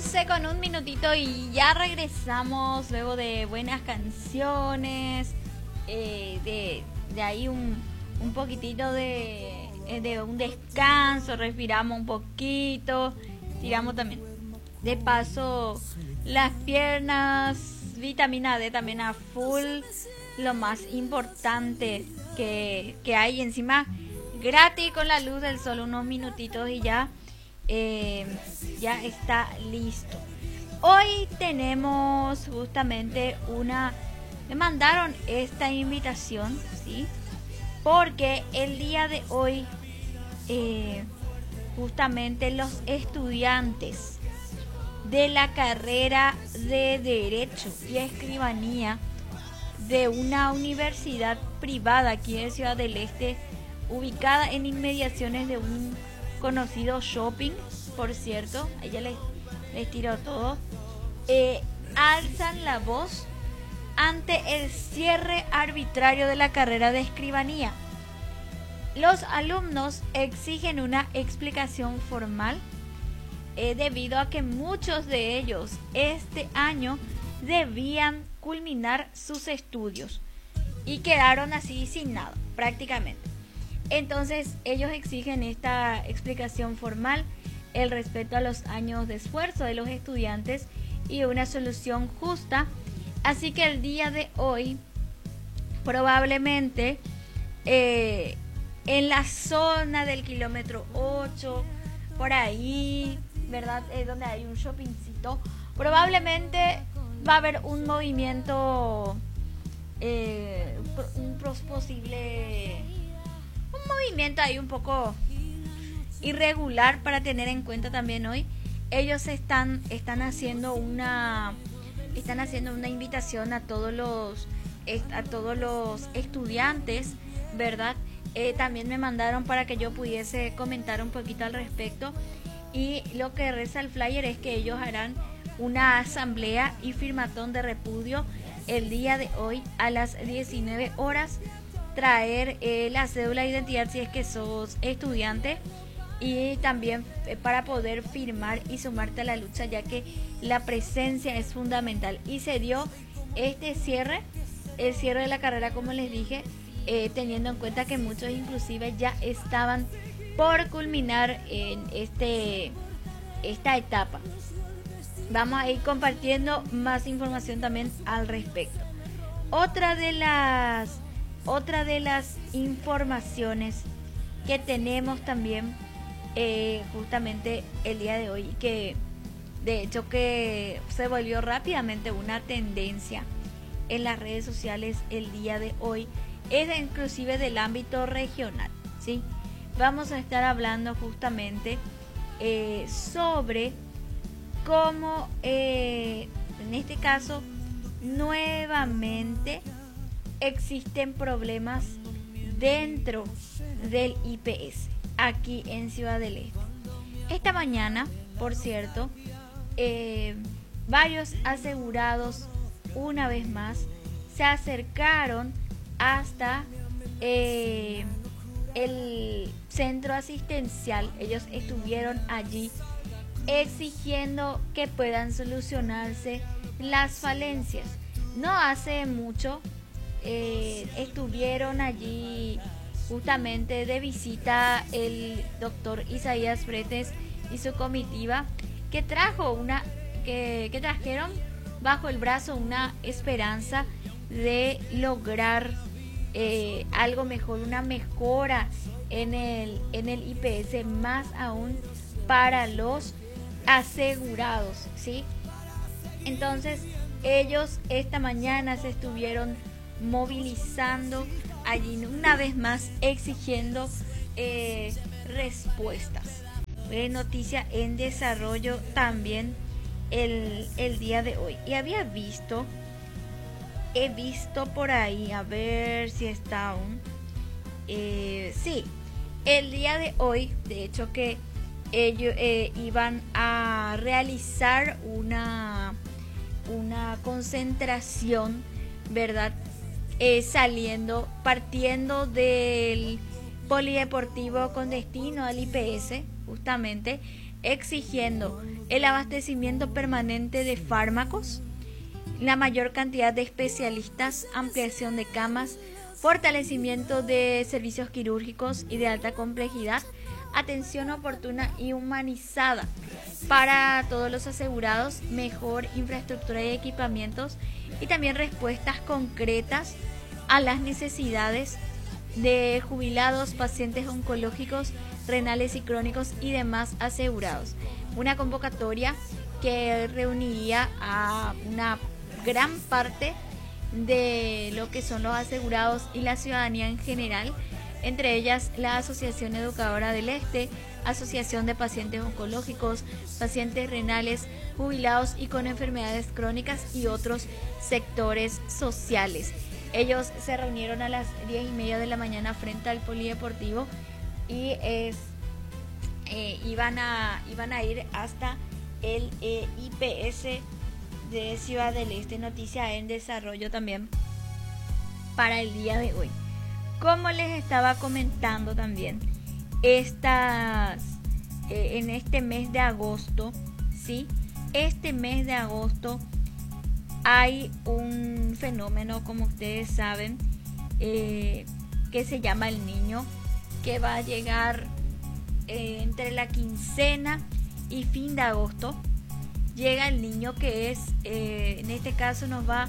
12 con un minutito y ya regresamos luego de buenas canciones, de ahí un poquitito de un descanso, respiramos un poquito, tiramos también de paso las piernas, vitamina D también a full, lo más importante que hay encima gratis con la luz del sol, unos minutitos y ya está listo. Hoy tenemos justamente me mandaron esta invitación, ¿sí? Porque el día de hoy justamente los estudiantes de la carrera de Derecho y Escribanía de una universidad privada aquí en Ciudad del Este, ubicada en inmediaciones de un conocido shopping, por cierto, ella les tiró todo, alzan la voz ante el cierre arbitrario de la carrera de escribanía. Los alumnos exigen una explicación formal debido a que muchos de ellos este año debían culminar sus estudios y quedaron así sin nada, prácticamente. Entonces ellos exigen esta explicación formal, el respeto a los años de esfuerzo de los estudiantes y una solución justa. Así que el día de hoy probablemente en la zona del kilómetro 8, por ahí, ¿verdad? Donde hay un shoppingcito, probablemente va a haber un movimiento, un movimiento ahí un poco irregular para tener en cuenta también hoy. Ellos están haciendo una invitación a todos los estudiantes, ¿verdad? También me mandaron para que yo pudiese comentar un poquito al respecto, y lo que reza el flyer es que ellos harán una asamblea y firmatón de repudio el día de hoy a las 19 horas, traer la cédula de identidad si es que sos estudiante, y también para poder firmar y sumarte a la lucha, ya que la presencia es fundamental. Y se dio el cierre de la carrera, como les dije, teniendo en cuenta que muchos inclusive ya estaban por culminar en esta etapa. Vamos a ir compartiendo más información también al respecto. Otra de las informaciones que tenemos también justamente el día de hoy, que de hecho que se volvió rápidamente una tendencia en las redes sociales el día de hoy, es inclusive del ámbito regional, ¿sí? Vamos a estar hablando justamente sobre cómo en este caso nuevamente existen problemas dentro del IPS aquí en Ciudad del Este. Esta mañana, por cierto, varios asegurados una vez más se acercaron hasta el centro asistencial. Ellos estuvieron allí exigiendo que puedan solucionarse las falencias. No hace mucho estuvieron allí justamente de visita el doctor Isaías Fretes y su comitiva, que trajeron bajo el brazo una esperanza de lograr algo mejor, una mejora en el IPS, más aún para los asegurados, ¿sí? Entonces ellos esta mañana se estuvieron movilizando allí una vez más, exigiendo respuestas. Noticia en desarrollo también el día de hoy. Y he visto por ahí, a ver si está aún. Sí, el día de hoy, de hecho que ellos iban a realizar una concentración, ¿verdad? Partiendo del polideportivo con destino al IPS, justamente exigiendo el abastecimiento permanente de fármacos, la mayor cantidad de especialistas, ampliación de camas, fortalecimiento de servicios quirúrgicos y de alta complejidad, atención oportuna y humanizada para todos los asegurados, mejor infraestructura y equipamientos y también respuestas concretas a las necesidades de jubilados, pacientes oncológicos, renales y crónicos y demás asegurados. Una convocatoria que reuniría a una gran parte de lo que son los asegurados y la ciudadanía en general, entre ellas la Asociación Educadora del Este, Asociación de Pacientes Oncológicos, Pacientes Renales, Jubilados y con enfermedades crónicas y otros sectores sociales. Ellos se reunieron a las 10:30 de la mañana frente al Polideportivo y iban a ir hasta el IPS de Ciudad del Este. Noticia en desarrollo también para el día de hoy. Como les estaba comentando también, en este mes de agosto, ¿sí? Este mes de agosto hay un fenómeno, como ustedes saben, que se llama El Niño, que va a llegar entre la quincena y fin de agosto. Llega el Niño, que es, en este caso nos va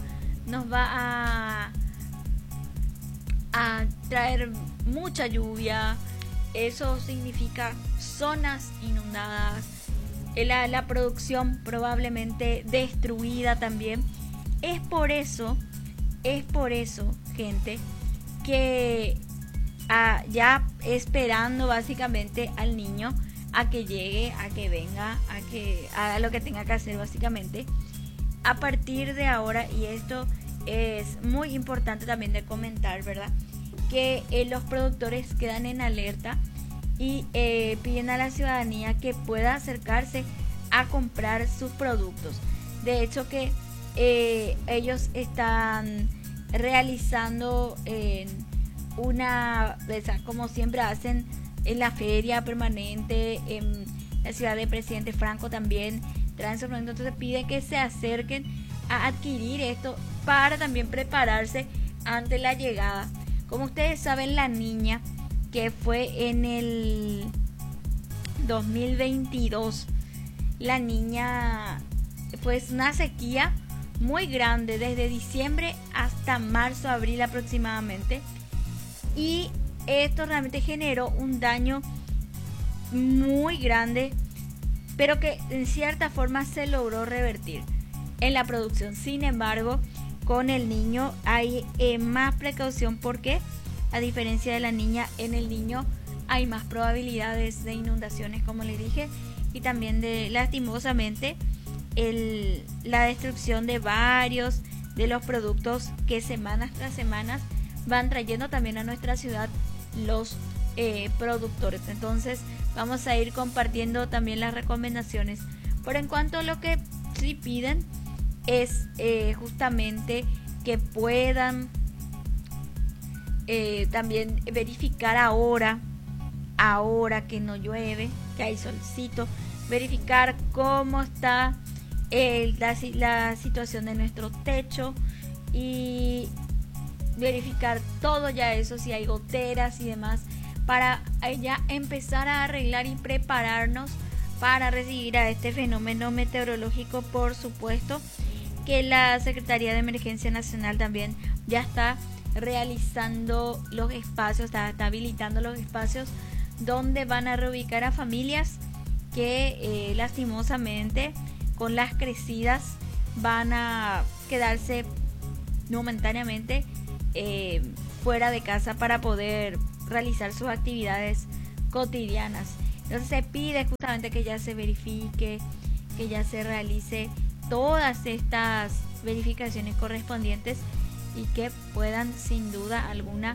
a traer mucha lluvia. Eso significa zonas inundadas, la producción probablemente destruida también. Es por eso, gente, que ya esperando básicamente al Niño a que llegue, a que venga, a que haga lo que tenga que hacer básicamente. A partir de ahora, y esto es muy importante también de comentar, ¿verdad? Que los productores quedan en alerta y piden a la ciudadanía que pueda acercarse a comprar sus productos. De hecho que ellos están realizando como siempre hacen en la feria permanente, en la ciudad de Presidente Franco también traen sus productos. Entonces piden que se acerquen a adquirir esto para también prepararse ante la llegada. Como ustedes saben, la Niña, que fue en el 2022, la Niña, pues una sequía muy grande desde diciembre hasta marzo, abril aproximadamente, y esto realmente generó un daño muy grande, pero que en cierta forma se logró revertir en la producción. Sin embargo, con El Niño hay más precaución, porque a diferencia de la Niña, en El Niño hay más probabilidades de inundaciones, como les dije, y también de, lastimosamente, la destrucción de varios de los productos que semanas tras semanas van trayendo también a nuestra ciudad los productores. Entonces vamos a ir compartiendo también las recomendaciones. Por en cuanto a lo que sí piden es justamente que puedan también verificar ahora que no llueve, que hay solcito, verificar cómo está la situación de nuestro techo y verificar todo ya eso, si hay goteras y demás, para ya empezar a arreglar y prepararnos para recibir a este fenómeno meteorológico. Por supuesto que la Secretaría de Emergencia Nacional también ya está realizando los espacios, está habilitando los espacios donde van a reubicar a familias que lastimosamente con las crecidas van a quedarse momentáneamente fuera de casa para poder realizar sus actividades cotidianas. Entonces se pide justamente que ya se verifique, que ya se realice todas estas verificaciones correspondientes y que puedan sin duda alguna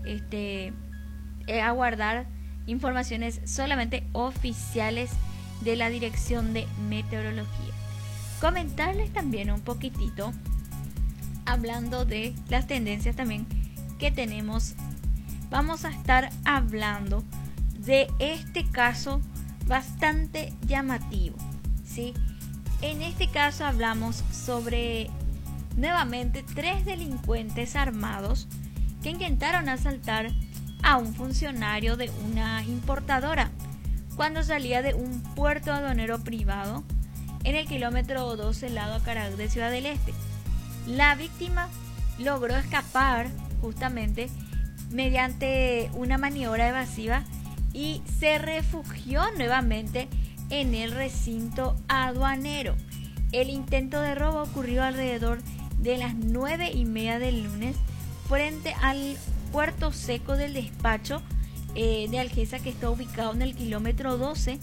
aguardar informaciones solamente oficiales de la Dirección de Meteorología. Comentarles también un poquitito, hablando de las tendencias también que tenemos, vamos a estar hablando de este caso bastante llamativo, ¿sí? En este caso hablamos sobre nuevamente 3 delincuentes armados que intentaron asaltar a un funcionario de una importadora cuando salía de un puerto aduanero privado en el kilómetro 12 lado a Carac de Ciudad del Este. La víctima logró escapar justamente mediante una maniobra evasiva y se refugió nuevamente en el recinto aduanero. El intento de robo ocurrió alrededor de las 9:30 del lunes frente al puerto seco del despacho de Algesa, que está ubicado en el kilómetro 12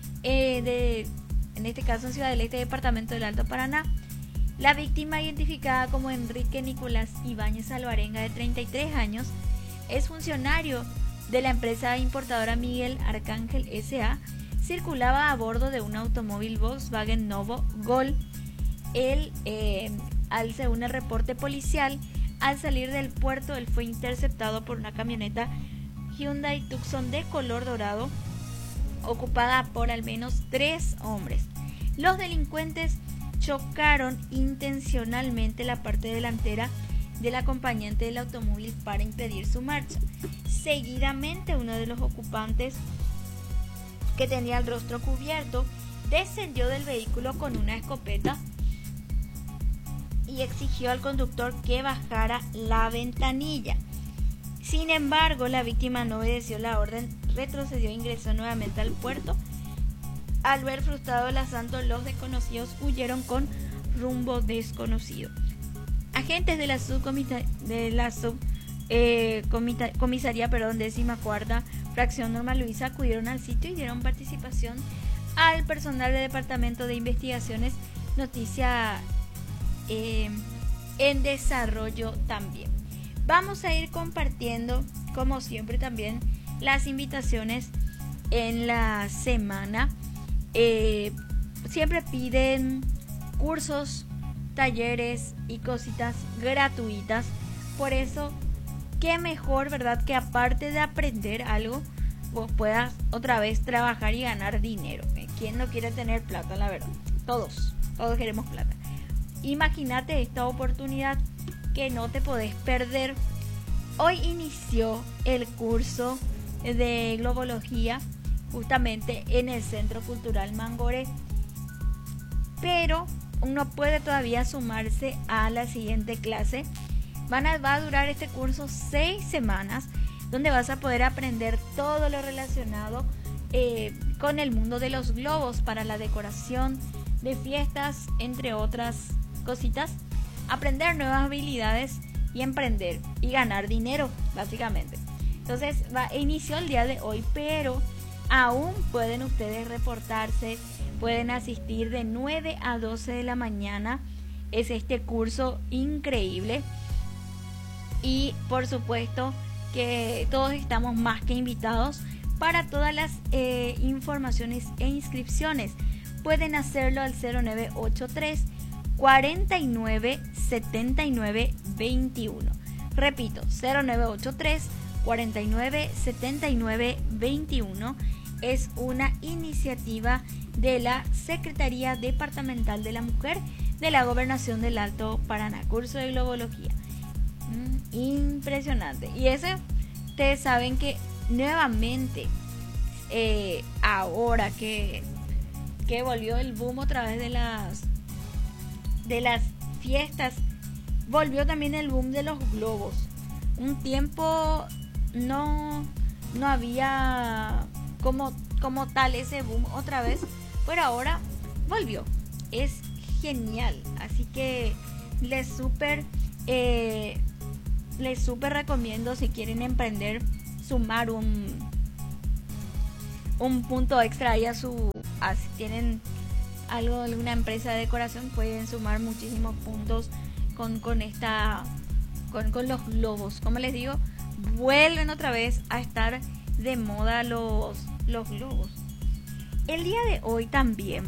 en este caso en Ciudad del Este, departamento del Alto Paraná. La víctima, identificada como Enrique Nicolás Ibáñez Alvarenga, de 33 años, es funcionario de la empresa importadora Miguel Arcángel S.A., circulaba a bordo de un automóvil Volkswagen Novo Gol. Él, según el reporte policial, al salir del puerto, él fue interceptado por una camioneta Hyundai Tucson de color dorado, ocupada por al menos 3 hombres. Los delincuentes chocaron intencionalmente la parte delantera del acompañante del automóvil para impedir su marcha. Seguidamente, uno de los ocupantes, que tenía el rostro cubierto, descendió del vehículo con una escopeta y exigió al conductor que bajara la ventanilla. Sin embargo, la víctima no obedeció la orden, retrocedió e ingresó nuevamente al puerto. Al ver frustrado el asalto, los desconocidos huyeron con rumbo desconocido. Agentes de la comisaría 14ª fracción Norma Luisa acudieron al sitio y dieron participación al personal del Departamento de Investigaciones. Noticia en desarrollo también. Vamos a ir compartiendo, como siempre, también las invitaciones en la semana. Siempre piden cursos, talleres y cositas gratuitas. Por eso, qué mejor, ¿verdad?, que aparte de aprender algo, vos puedas otra vez trabajar y ganar dinero. ¿Quién no quiere tener plata, la verdad? Todos queremos plata. Imagínate esta oportunidad que no te podés perder. Hoy inició el curso de globología justamente en el Centro Cultural Mangoré, pero uno puede todavía sumarse a la siguiente clase. Va a durar este curso 6 semanas, donde vas a poder aprender todo lo relacionado con el mundo de los globos para la decoración de fiestas, entre otras cositas. Aprender nuevas habilidades y emprender y ganar dinero, básicamente. Entonces inició el día de hoy, pero aún pueden ustedes reportarse, pueden asistir de 9 a 12 de la mañana. Es este curso increíble. Y por supuesto que todos estamos más que invitados. Para todas las informaciones e inscripciones pueden hacerlo al 0983 49 79 21. Repito, 0983 49 79 21. Es una iniciativa de la Secretaría Departamental de la Mujer de la Gobernación del Alto Paraná. Curso de globología. Impresionante. Y ese, ustedes saben que nuevamente, ahora que volvió el boom otra vez de las fiestas, volvió también el boom de los globos. Un tiempo no había como tal ese boom otra vez, pero ahora volvió. Es genial, así que les súper recomiendo, si quieren emprender, sumar un punto extra ahí si tienen alguna empresa de decoración, pueden sumar muchísimos puntos con los globos. Como les digo, vuelven otra vez a estar de moda los globos. El día de hoy también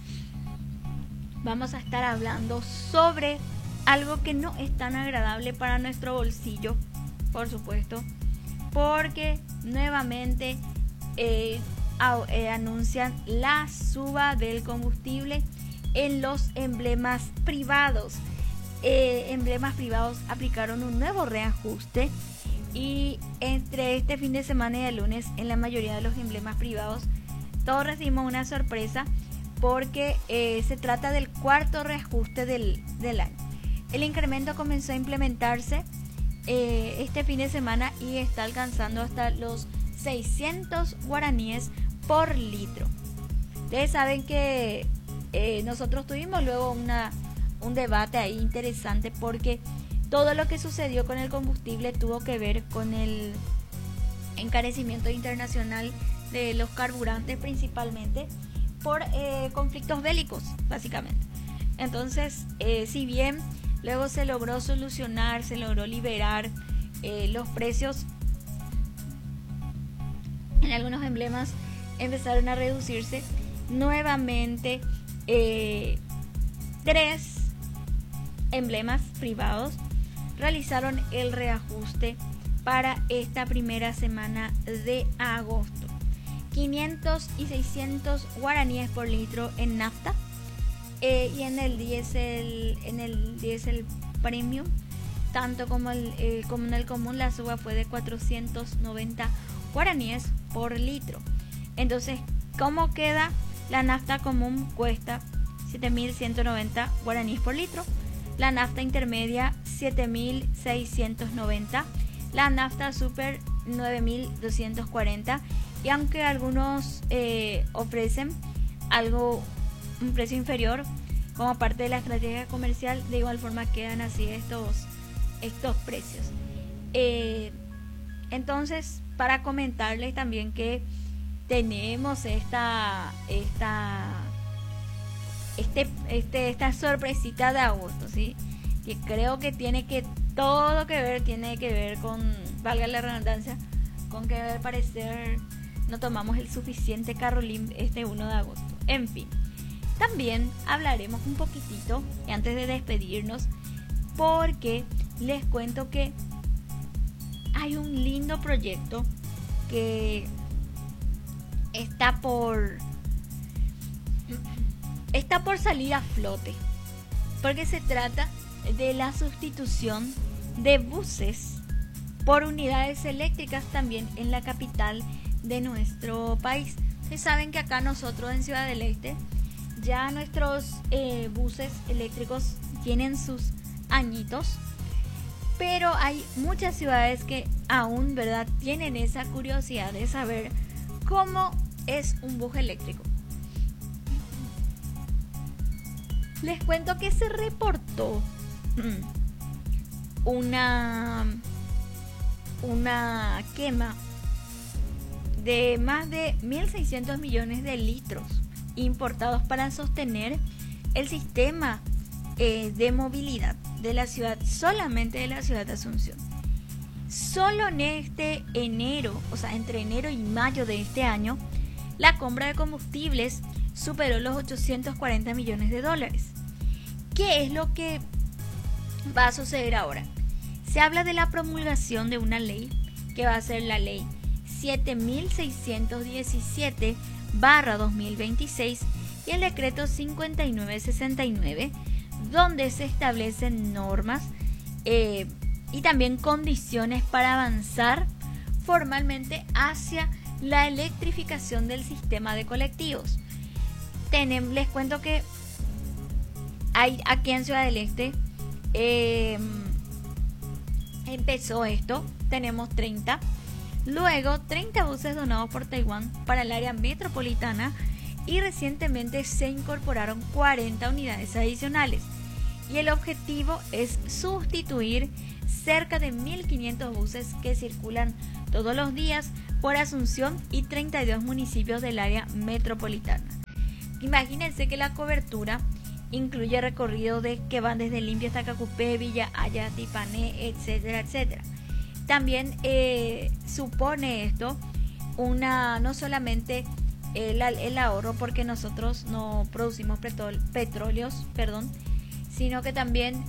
vamos a estar hablando sobre algo que no es tan agradable para nuestro bolsillo, por supuesto, porque nuevamente anuncian la suba del combustible en los emblemas privados. Emblemas privados aplicaron un nuevo reajuste y entre este fin de semana y el lunes en la mayoría de los emblemas privados todos recibimos una sorpresa porque se trata del cuarto reajuste del año. El incremento comenzó a implementarse este fin de semana y está alcanzando hasta los 600 guaraníes por litro. Ustedes saben que nosotros tuvimos luego un debate ahí interesante porque todo lo que sucedió con el combustible tuvo que ver con el encarecimiento internacional de los carburantes, principalmente por conflictos bélicos, básicamente. Entonces, si bien luego se logró solucionar, se logró liberar los precios, en algunos emblemas empezaron a reducirse nuevamente. 3 emblemas privados realizaron el reajuste para esta primera semana de agosto. 500 y 600 guaraníes por litro en nafta, y en el diésel premium, tanto como en el común, la suba fue de 490 guaraníes por litro. Entonces, ¿cómo queda? La nafta común cuesta 7.190 guaraníes por litro, la nafta intermedia 7.690, la nafta super 9.240, y aunque algunos ofrecen un precio inferior como parte de la estrategia comercial, de igual forma quedan así estos precios. Entonces, para comentarles también que tenemos esta sorpresita de agosto, ¿sí? Que creo que tiene que ver con, valga la redundancia, con que al parecer no tomamos el suficiente carolín este 1 de agosto. En fin, también hablaremos un poquitito antes de despedirnos, porque les cuento que hay un lindo proyecto que está por salir a flote, porque se trata de la sustitución de buses por unidades eléctricas también en la capital de nuestro país. Ustedes saben que acá nosotros en Ciudad del Este ya nuestros buses eléctricos tienen sus añitos, pero hay muchas ciudades que aún, ¿verdad?, tienen esa curiosidad de saber cómo es un bus eléctrico. Les cuento que se reportó una quema de más de 1.600 millones de litros importados para sostener el sistema de movilidad de la ciudad, solamente de la ciudad de Asunción. Solo en este enero, o sea, entre enero y mayo de este año, la compra de combustibles superó los 840 millones de dólares. ¿Qué es lo que va a suceder ahora? Se habla de la promulgación de una ley que va a ser la ley 7617/2026 y el decreto 5969, donde se establecen normas y también condiciones para avanzar formalmente hacia la electrificación del sistema de colectivos. Les cuento que hay aquí en Ciudad del Este empezó esto, tenemos 30, luego 30 buses donados por Taiwán para el área metropolitana, y recientemente se incorporaron 40 unidades adicionales, y el objetivo es sustituir cerca de 1.500 buses que circulan todos los días por Asunción y 32 municipios del área metropolitana. Imagínense que la cobertura incluye recorridos que van desde Limpia hasta Cacupé, Villa Haya, Tipané, etcétera, etcétera. También supone esto no solamente el ahorro, porque nosotros no producimos petróleos, sino que también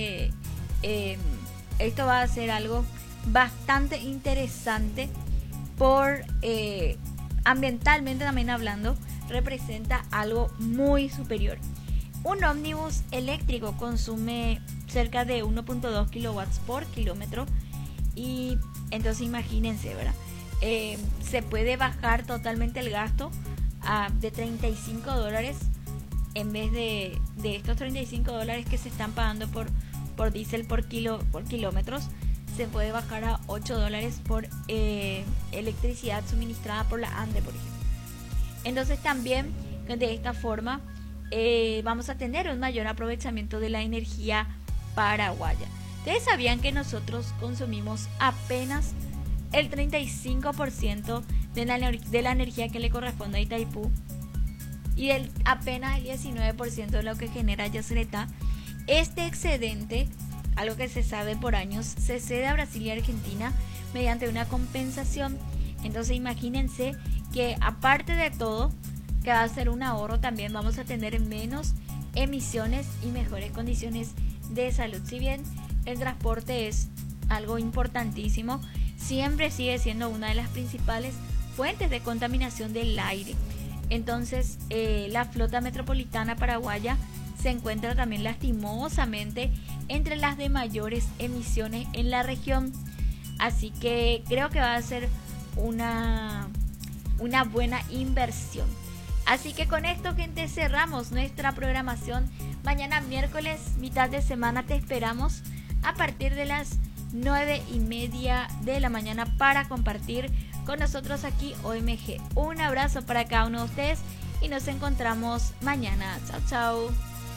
esto va a ser algo bastante interesante por ambientalmente también hablando, representa algo muy superior. Un ómnibus eléctrico consume cerca de 1.2 kilowatts por kilómetro, y entonces imagínense, ¿verdad? Se puede bajar totalmente el gasto de $35 en vez de estos $35 que se están pagando por diésel por kilómetros. Se puede bajar a $8 por electricidad suministrada por la ANDE, por ejemplo. Entonces también de esta forma vamos a tener un mayor aprovechamiento de la energía paraguaya. ¿Ustedes sabían que nosotros consumimos apenas el 35% de la energía que le corresponde a Itaipú y apenas el 19% de lo que genera Yacyretá? Este excedente, algo que se sabe por años, se cede a Brasil y Argentina mediante una compensación. Entonces imagínense que aparte de todo, que va a ser un ahorro, también vamos a tener menos emisiones y mejores condiciones de salud. Si bien el transporte es algo importantísimo, siempre sigue siendo una de las principales fuentes de contaminación del aire. Entonces la flota metropolitana paraguaya se encuentra también lastimosamente entre las de mayores emisiones en la región. Así que creo que va a ser una buena inversión. Así que con esto, gente, cerramos nuestra programación. Mañana miércoles, mitad de semana, te esperamos a partir de las 9:30 de la mañana para compartir con nosotros aquí OMG. Un abrazo para cada uno de ustedes y nos encontramos mañana. Chao, chao.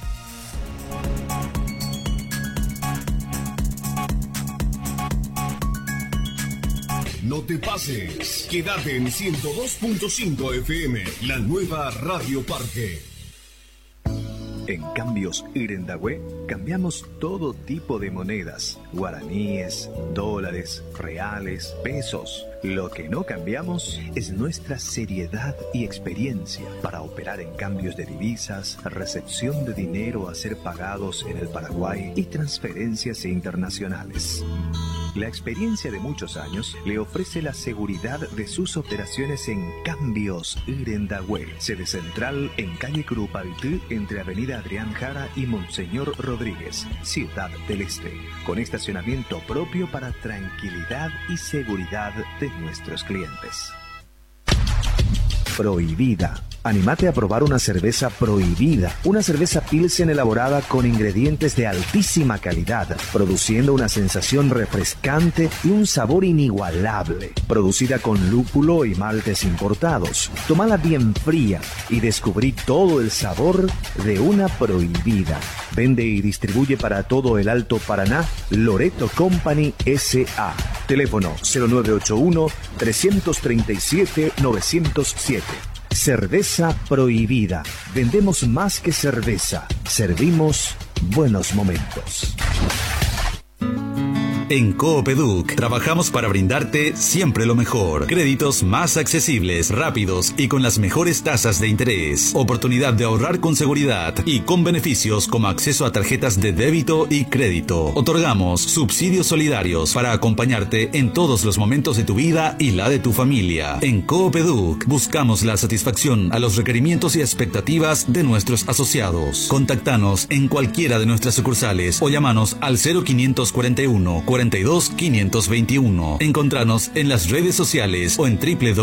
No te pases, quédate en 102.5 FM, la nueva Radio Parque. En Cambios Irendahue cambiamos todo tipo de monedas, guaraníes, dólares, reales, pesos. Lo que no cambiamos es nuestra seriedad y experiencia para operar en cambios de divisas, recepción de dinero a ser pagados en el Paraguay y transferencias internacionales. La experiencia de muchos años le ofrece la seguridad de sus operaciones en Cambios Irendahue, sede central en calle Curupaytí, entre avenida Adrián Jara y Monseñor Rodríguez, Ciudad del Este, con estacionamiento propio para tranquilidad y seguridad de nuestros clientes. Prohibida. Anímate a probar una cerveza Prohibida, una cerveza Pilsen elaborada con ingredientes de altísima calidad, produciendo una sensación refrescante y un sabor inigualable. Producida con lúpulo y maltes importados. Tómala bien fría y descubrí todo el sabor de una Prohibida. Vende y distribuye para todo el Alto Paraná Loreto Company S.A. Teléfono 0981-337-907. Cerveza Prohibida. Vendemos más que cerveza. Servimos buenos momentos. En Coopeduc trabajamos para brindarte siempre lo mejor. Créditos más accesibles, rápidos y con las mejores tasas de interés. Oportunidad de ahorrar con seguridad y con beneficios como acceso a tarjetas de débito y crédito. Otorgamos subsidios solidarios para acompañarte en todos los momentos de tu vida y la de tu familia. En Coopeduc buscamos la satisfacción a los requerimientos y expectativas de nuestros asociados. Contactanos en cualquiera de nuestras sucursales o llamanos al 0541 42 521. Encontranos en las redes sociales o en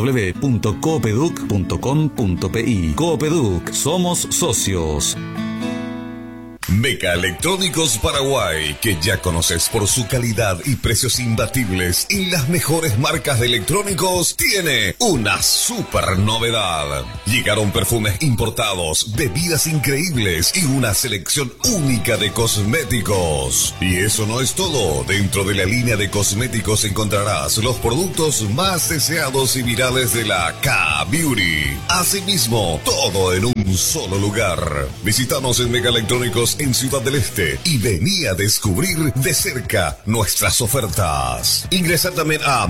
www.coopeduc.com.pi. Coopeduc, somos socios. Meca Electrónicos Paraguay, que ya conoces por su calidad y precios imbatibles y las mejores marcas de electrónicos, tiene una super novedad. Llegaron perfumes importados, bebidas increíbles y una selección única de cosméticos. Y eso no es todo. Dentro de la línea de cosméticos encontrarás los productos más deseados y virales de la K-Beauty. Asimismo, todo en un solo lugar. Visítanos en Meca Electrónicos en Ciudad del Este y vení a descubrir de cerca nuestras ofertas. Ingresa también a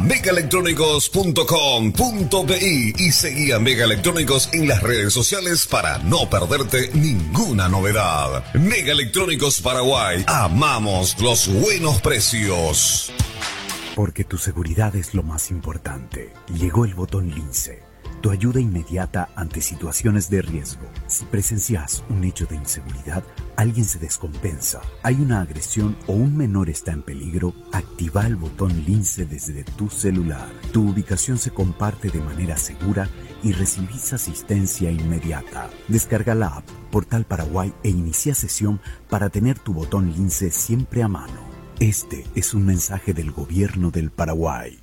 megaelectrónicos.com.pi y seguí a Mega Electrónicos en las redes sociales para no perderte ninguna novedad. Mega Electrónicos Paraguay, amamos los buenos precios. Porque tu seguridad es lo más importante. Llegó el botón Lince. tu ayuda inmediata ante situaciones de riesgo. Si presencias un hecho de inseguridad, alguien se descompensa, hay una agresión o un menor está en peligro, activa el botón Lince desde tu celular. Tu ubicación se comparte de manera segura y recibís asistencia inmediata. Descarga la app Portal Paraguay e inicia sesión para tener tu botón Lince siempre a mano. Este es un mensaje del Gobierno del Paraguay.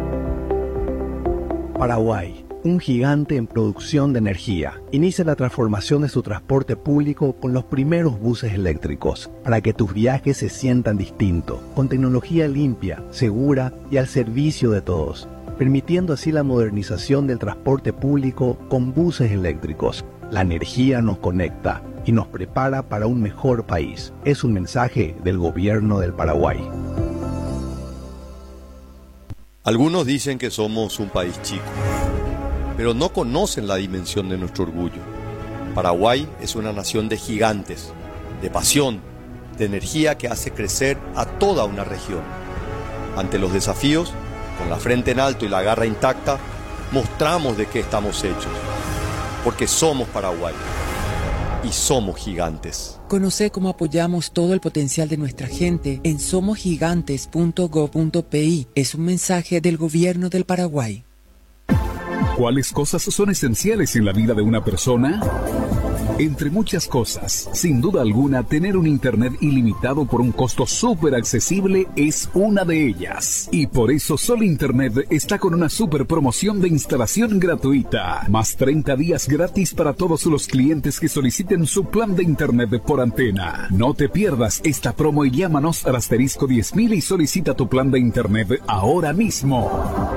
Paraguay, un gigante en producción de energía, inicia la transformación de su transporte público con los primeros buses eléctricos, para que tus viajes se sientan distintos, con tecnología limpia, segura y al servicio de todos, permitiendo así la modernización del transporte público con buses eléctricos. La energía nos conecta y nos prepara para un mejor país. Es un mensaje del Gobierno del Paraguay. Algunos dicen que somos un país chico, pero no conocen la dimensión de nuestro orgullo. Paraguay es una nación de gigantes, de pasión, de energía que hace crecer a toda una región. Ante los desafíos, con la frente en alto y la garra intacta, mostramos de qué estamos hechos, porque somos Paraguay y somos gigantes. Conoce cómo apoyamos todo el potencial de nuestra gente en somosgigantes.go.pi. Es un mensaje del Gobierno del Paraguay. ¿Cuáles cosas son esenciales en la vida de una persona? Entre muchas cosas, sin duda alguna, tener un internet ilimitado por un costo súper accesible es una de ellas. Y por eso Sol Internet está con una súper promoción de instalación gratuita. Más 30 días gratis para todos los clientes que soliciten su plan de internet por antena. No te pierdas esta promo y llámanos al asterisco 10.000 y solicita tu plan de internet ahora mismo.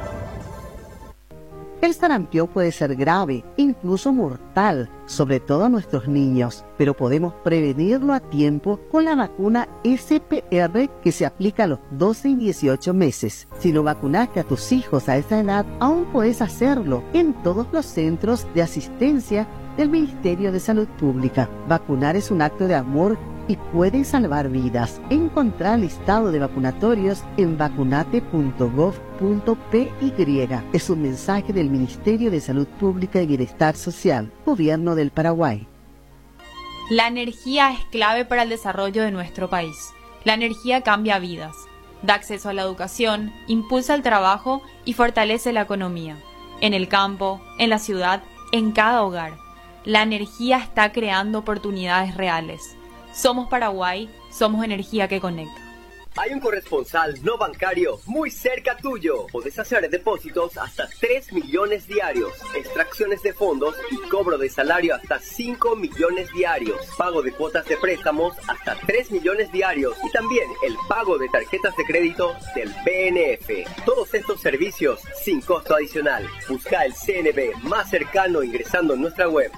El sarampión puede ser grave, incluso mortal, sobre todo a nuestros niños, pero podemos prevenirlo a tiempo con la vacuna SPR que se aplica a los 12 y 18 meses. Si no vacunaste a tus hijos a esa edad, aún puedes hacerlo en todos los centros de asistencia del Ministerio de Salud Pública. Vacunar es un acto de amor y puede salvar vidas. Encontrar el listado de vacunatorios en vacunate.gov.py. Es un mensaje del Ministerio de Salud Pública y Bienestar Social, Gobierno del Paraguay. La energía es clave para el desarrollo de nuestro país. La energía cambia vidas, da acceso a la educación, impulsa el trabajo y fortalece la economía. En el campo, en la ciudad, en cada hogar. La energía está creando oportunidades reales. Somos Paraguay, somos energía que conecta. Hay un corresponsal no bancario muy cerca tuyo. Podés hacer depósitos hasta 3 millones diarios, extracciones de fondos y cobro de salario hasta 5 millones diarios, pago de cuotas de préstamos hasta 3 millones diarios y también el pago de tarjetas de crédito del BNF. Todos estos servicios sin costo adicional. Busca el CNB más cercano ingresando en nuestra web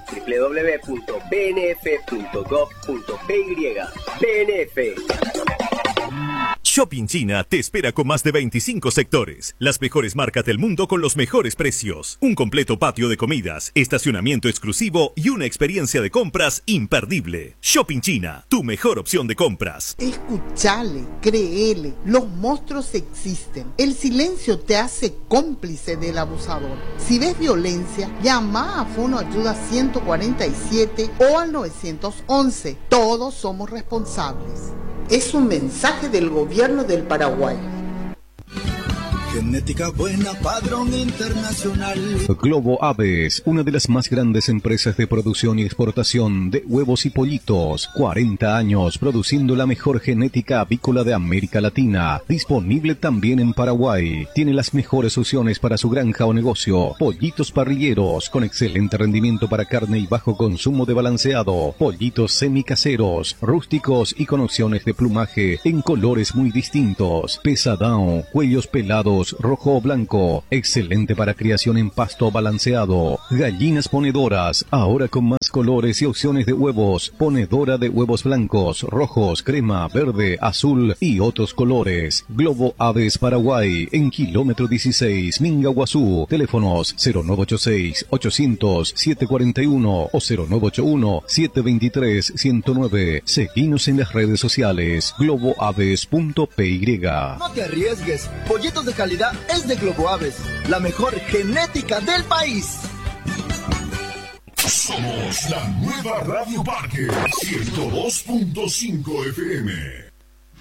www.bnf.gov.py. BNF. Shopping China te espera con más de 25 sectores, las mejores marcas del mundo con los mejores precios, un completo patio de comidas, estacionamiento exclusivo y una experiencia de compras imperdible. Shopping China, tu mejor opción de compras. Escuchale, créele, los monstruos existen. El silencio te hace cómplice del abusador. Si ves violencia, llama a Fono Ayuda 147 o al 911. Todos somos responsables. Es un mensaje del Gobierno del Paraguay. Genética buena, padrón internacional. Globo Aves, una de las más grandes empresas de producción y exportación de huevos y pollitos. 40 años produciendo la mejor genética avícola de América Latina. Disponible también en Paraguay. Tiene las mejores opciones para su granja o negocio. Pollitos parrilleros con excelente rendimiento para carne y bajo consumo de balanceado. Pollitos semicaseros, rústicos y con opciones de plumaje en colores muy distintos. Pesadão, cuellos pelados, rojo o blanco, excelente para criación en pasto balanceado. Gallinas ponedoras, ahora con más colores y opciones de huevos. Ponedora de huevos blancos, rojos, crema, verde, azul y otros colores. Globo Aves Paraguay, en kilómetro 16, Mingaguazú. Teléfonos 0986-800-741 o 0981-723-109. Seguinos en las redes sociales, globoaves.py. No te arriesgues, pollitos de calidad calidad es de Globo Aves, la mejor genética del país. Somos la nueva Radio Parque 102.5 FM.